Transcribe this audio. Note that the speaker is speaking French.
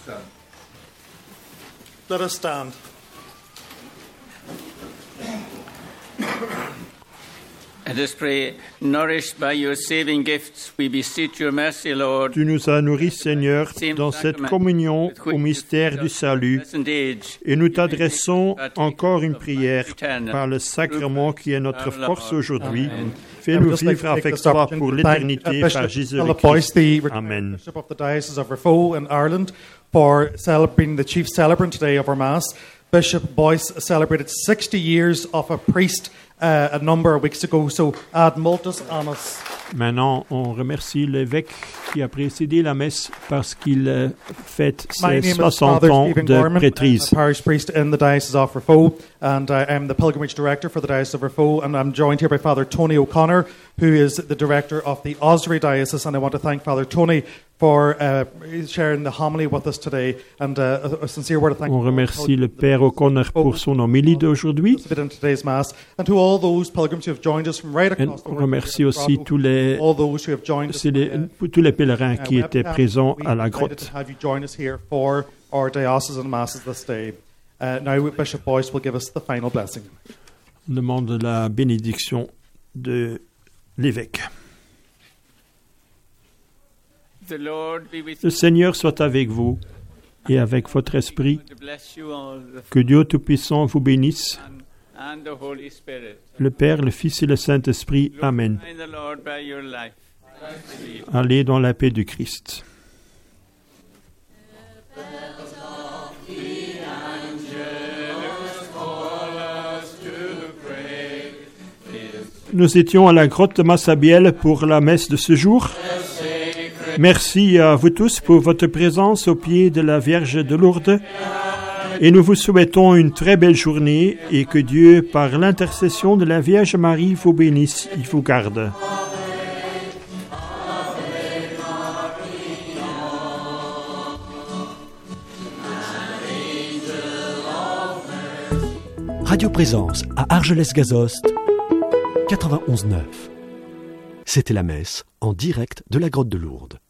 Let us stand. Let us pray. Nourished by your saving gifts, we beseech your mercy, Lord. Tu nous as nourris, Seigneur, dans cette communion au mystère du salut, et nous t'adressons encore une prière par le sacrement qui est notre force aujourd'hui. Fais-nous vivre avec toi pour l'éternité par Jésus-Christ. Amen. Bishop of the Diocese of Raphoe in Ireland, for being the chief celebrant today of our Mass. Bishop Boyce celebrated 60 years of a priest a number of weeks ago, so ad multis annus. Maintenant, on remercie l'évêque qui a précédé la messe parce qu'il fête ses 60 ans de prêtrise. I'm a parish priest in the Diocese of Raphoe, and I'm the pilgrimage director for the Diocese of Raphoe, and I'm joined here by Father Tony O'Connor, who is the director of the Ossory Diocese, and I want to thank Father Tony for sharing the homily with us today, and a sincere word of thanks. On remercie le Père O'Connor pour son homélie d'aujourd'hui. In today's Mass, and to all those pilgrims who have joined us from right across the On world. remercie aussi tous les pèlerins qui étaient présents à la grotte. Have you join us here for our diocesan masses this day? Now Bishop Boyce will give us the final blessing. On demande la bénédiction de l'évêque. Le Seigneur soit avec vous et avec votre esprit. Que Dieu Tout-Puissant vous bénisse. Le Père, le Fils et le Saint-Esprit. Amen. Allez dans la paix du Christ. Nous étions à la grotte de Massabielle pour la messe de ce jour. Merci à vous tous pour votre présence au pied de la Vierge de Lourdes. Et nous vous souhaitons une très belle journée et que Dieu, par l'intercession de la Vierge Marie, vous bénisse et vous garde. Radio Présence à Argelès-Gazost, 91.9. C'était la messe en direct de la grotte de Lourdes.